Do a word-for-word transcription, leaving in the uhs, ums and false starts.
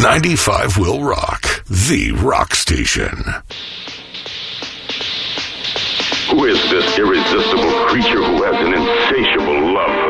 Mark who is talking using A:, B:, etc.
A: ninety-five will rock, the rock station.
B: Who is this irresistible creature who has an insatiable love